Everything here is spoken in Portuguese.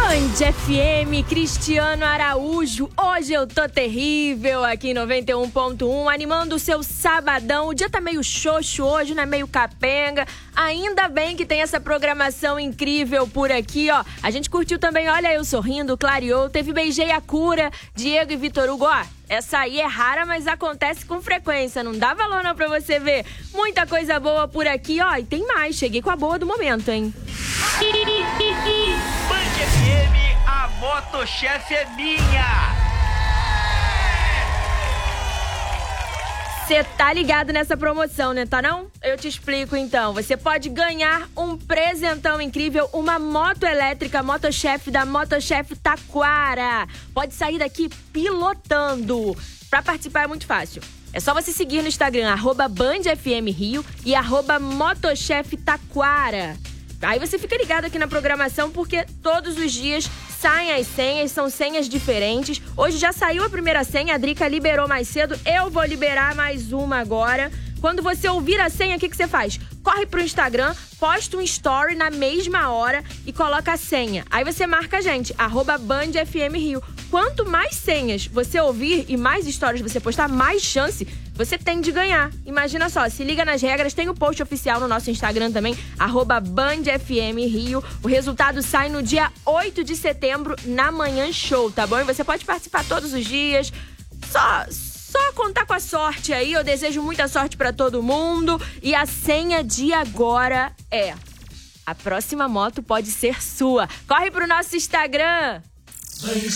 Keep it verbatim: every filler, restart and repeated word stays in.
Band F M, Cristiano Araújo. Hoje eu tô terrível aqui em noventa e um ponto um, animando o seu sabadão. O dia tá meio xoxo hoje, né? Meio capenga. Ainda bem que tem essa programação incrível por aqui, ó. A gente curtiu também Olha Eu Sorrindo, clareou. Teve Beijei a Cura, Diego e Vitor Hugo. Ó, essa aí é rara, mas acontece com frequência. Não dá valor não pra você ver. Muita coisa boa por aqui, ó. E tem mais. Cheguei com a boa do momento, hein? Band F M, a motochefe é minha! Você tá ligado nessa promoção, né? Tá não? Eu te explico então. Você pode ganhar um presentão incrível, uma moto elétrica motochefe da Motochefe Taquara. Pode sair daqui pilotando. Pra participar é muito fácil. É só você seguir no Instagram, arroba Band F M Rio e arroba Motochefe Taquara. Aí você fica ligado aqui na programação, porque todos os dias saem as senhas, são senhas diferentes. Hoje já saiu a primeira senha, a Drica liberou mais cedo, eu vou liberar mais uma agora. Quando você ouvir a senha, o que, que você faz? Corre pro Instagram, posta um story na mesma hora e coloca a senha. Aí você marca a gente, arroba Band F M Rio. Quanto mais senhas você ouvir e mais stories você postar, mais chance você tem de ganhar. Imagina só, se liga nas regras, tem o post oficial no nosso Instagram também, arroba Band F M Rio. O resultado sai no dia oito de setembro, na Manhã Show, tá bom? E você pode participar todos os dias, só... Só contar com a sorte aí, eu desejo muita sorte pra todo mundo. E a senha de agora é: a próxima moto pode ser sua. Corre pro nosso Instagram. Band